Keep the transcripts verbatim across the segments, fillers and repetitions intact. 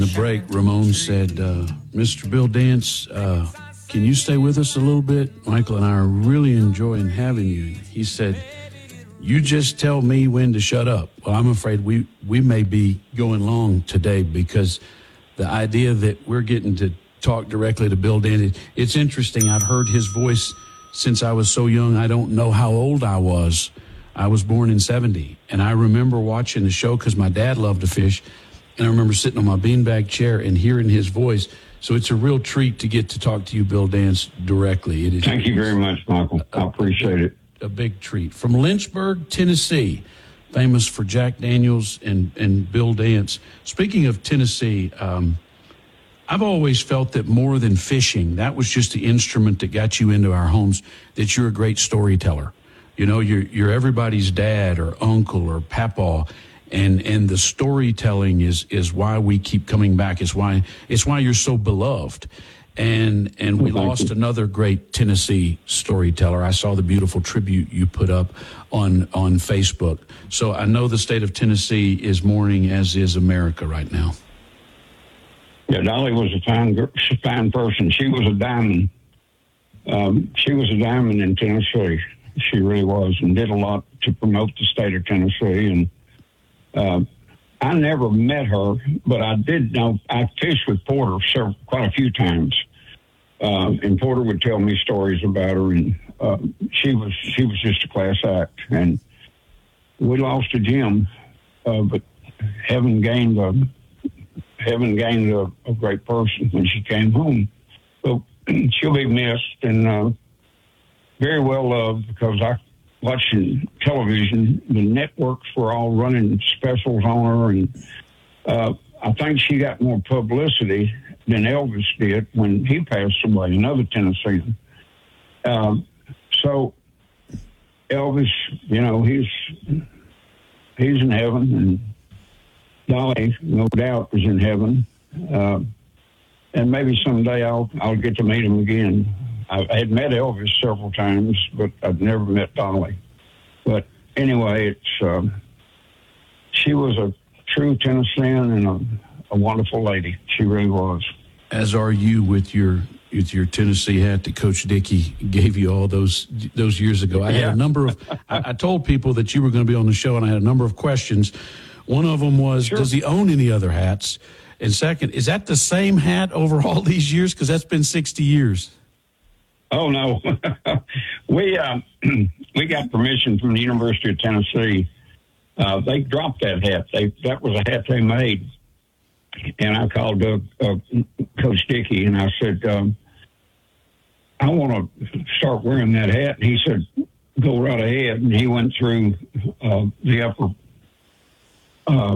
The break, Ramon said, uh, Mister Bill Dance, uh, can you stay with us a little bit? Michael and I are really enjoying having you. He said, you just tell me when to shut up. Well, I'm afraid we, we may be going long today because the idea that we're getting to talk directly to Bill Dance, it's interesting. I've heard his voice since I was so young. I don't know how old I was. I was born in seventy, and I remember watching the show because my dad loved to fish. And I remember sitting on my beanbag chair and hearing his voice. So it's a real treat to get to talk to you, Bill Dance, directly. It is, Thank you very much, Michael. I appreciate it. A big treat. From Lynchburg, Tennessee, famous for Jack Daniels and, and Bill Dance. Speaking of Tennessee, um, I've always felt that more than fishing, that was just the instrument that got you into our homes, that you're a great storyteller. You know, you're, you're everybody's dad or uncle or papa. And and the storytelling is is why we keep coming back. It's why it's why you're so beloved. And and we well, lost you. another great Tennessee storyteller. I saw the beautiful tribute you put up on on Facebook. So I know the state of Tennessee is mourning, as is America right now. Yeah, Dolly was a fine fine person. She was a diamond. Um, she was a diamond in Tennessee. She really was, and did a lot to promote the state of Tennessee. And Uh, I never met her, but I did know, I fished with Porter several, quite a few times. Uh, and Porter would tell me stories about her, and uh, she was she was just a class act. And we lost to Jim, uh, but heaven gained a heaven gained a, a great person when she came home. So she'll be missed and uh, very well loved because I. Watching television, the networks were all running specials on her, and uh, I think she got more publicity than Elvis did when he passed away, another Tennessean. Um, so Elvis, you know, he's he's in heaven, and Dolly, no doubt, is in heaven, uh, and maybe someday I'll I'll get to meet him again. I had met Elvis several times, but I've never met Dolly. But anyway, it's um, she was a true Tennessean and a, a wonderful lady. She really was. As are you with your with your Tennessee hat that Coach Dickey gave you all those those years ago. I yeah. had a number of. I, I told people that you were going to be on the show, and I had a number of questions. One of them was, sure. Does he own any other hats? And second, is that the same hat over all these years? Because that's been sixty years. Oh, no. we uh, we got permission from the University of Tennessee. Uh, they dropped that hat. They That was a hat they made. And I called uh, uh, Coach Dickey, and I said, um, I want to start wearing that hat. And he said, go right ahead. And he went through uh, the upper uh,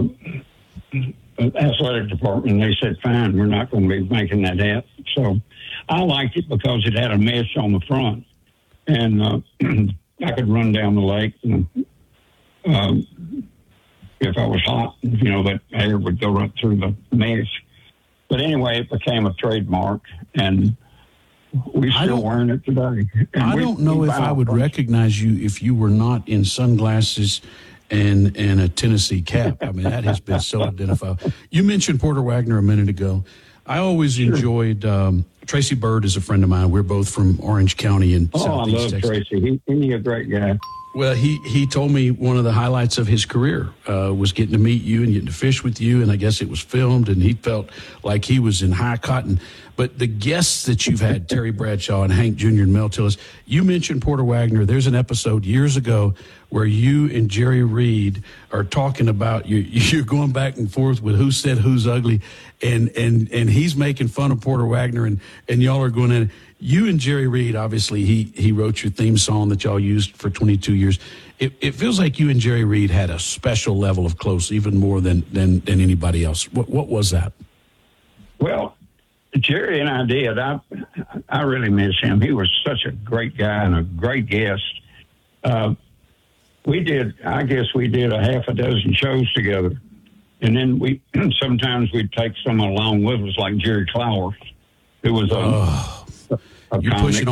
athletic department. And they said, fine, we're not going to be making that hat. So I liked it because it had a mesh on the front, and uh, I could run down the lake. And, um, if I was hot, you know, that air would go right through the mesh. But anyway, it became a trademark, and we're still wearing it today. And I we, don't know if I would recognize you if you were not in sunglasses and and a Tennessee cap. I mean, that has been so identifiable. You mentioned Porter Wagner a minute ago. I always sure. enjoyed um, Tracy Bird is a friend of mine. We're both from Orange County in oh, Southeast Texas. Texas. Oh, I love Tracy. He, he's a great guy. Well, he, he told me one of the highlights of his career uh, was getting to meet you and getting to fish with you, and I guess it was filmed, and he felt like he was in high cotton. But the guests that you've had, Terry Bradshaw and Hank Junior and Mel Tillis, you mentioned Porter Wagner. There's an episode years ago where you and Jerry Reed are talking about, you, you're going back and forth with who said who's ugly, and and and he's making fun of Porter Wagner, and, and y'all are going in. You and Jerry Reed, obviously, he he wrote your theme song that y'all used for twenty-two years. It, it feels like you and Jerry Reed had a special level of close, even more than than, than anybody else. What what was that? Well, Jerry and I did. I I really miss him. He was such a great guy and a great guest. Uh, we did, I guess we did a half a dozen shows together. And then we sometimes we'd take someone along with us, like Jerry Clower, who was a, oh, a, a you're comic. pushing